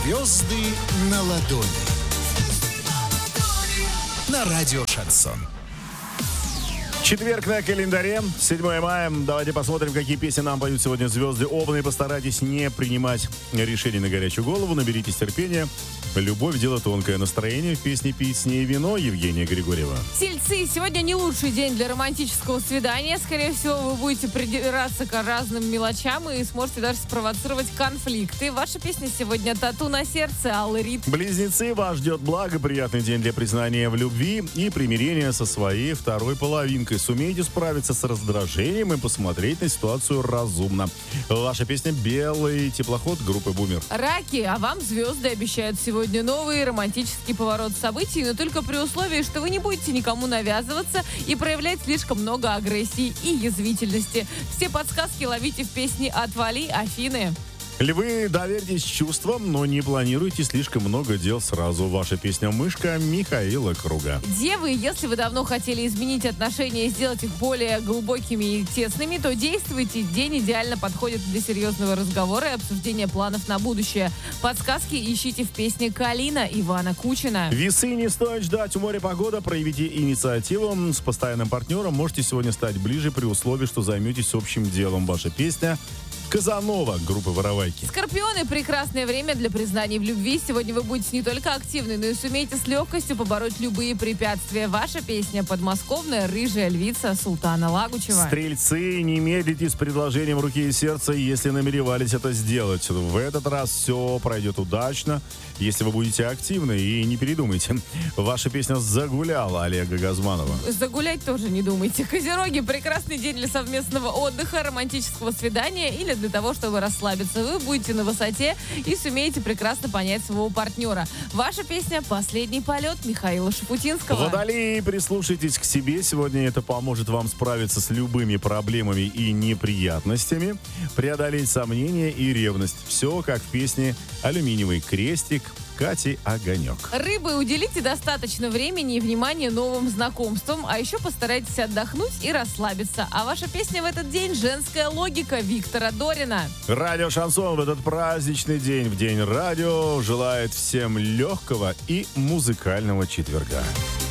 Звезды на ладони. На радио Шансон. Четверг на календаре, 7 мая. Давайте посмотрим, какие песни нам поют сегодня звезды Овны. Постарайтесь не принимать решений на горячую голову, наберитесь терпения. Любовь – дело тонкое. Настроение в песне «Пить с ней вино» Евгения Григорьева. Тельцы, сегодня не лучший день для романтического свидания. Скорее всего, вы будете придираться к разным мелочам и сможете даже спровоцировать конфликты. Ваша песня сегодня «Тату на сердце» Аллы Рид. Близнецы, вас ждет благоприятный день для признания в любви и примирения со своей второй половинкой. Сумейте справиться с раздражением и посмотреть на ситуацию разумно. Ваша песня «Белый теплоход» группы «Бумер». Раки, а вам звезды обещают сегодня новый романтический поворот событий, но только при условии, что вы не будете никому навязываться и проявлять слишком много агрессии и язвительности. Все подсказки ловите в песне «Отвали, Афины». Львы, доверьтесь чувствам, но не планируйте слишком много дел сразу. Ваша песня «Мышка» Михаила Круга. Девы, если вы давно хотели изменить отношения и сделать их более глубокими и тесными, то действуйте. День идеально подходит для серьезного разговора и обсуждения планов на будущее. Подсказки ищите в песне «Калина» Ивана Кучина. Весы, не стоит ждать у моря погода. Проявите инициативу. С постоянным партнером можете сегодня стать ближе при условии, что займетесь общим делом. Ваша песня «Казанова» группы «Воровайки». Скорпионы, прекрасное время для признаний в любви. Сегодня вы будете не только активны, но и сумеете с легкостью побороть любые препятствия. Ваша песня подмосковная «Рыжая львица» Султана Лагучева. Стрельцы, не медлите с предложением руки и сердца, если намеревались это сделать. В этот раз все пройдет удачно, если вы будете активны и не передумайте. Ваша песня «Загуляла» Олега Газманова. Загулять тоже не думайте. Козероги, прекрасный день для совместного отдыха, романтического свидания или для того, чтобы расслабиться. Вы будете на высоте и сумеете прекрасно понять своего партнера. Ваша песня «Последний полет» Михаила Шафутинского. Водолеи, прислушайтесь к себе. Сегодня это поможет вам справиться с любыми проблемами и неприятностями, преодолеть сомнения и ревность. Все как в песне «Алюминиевый крестик» Кати Огонек. Рыбы, уделите достаточно времени и внимания новым знакомствам, а еще постарайтесь отдохнуть и расслабиться. А ваша песня в этот день «Женская логика» Виктора Дорина. Радио Шансон в этот праздничный день, в День радио, желает всем легкого и музыкального четверга.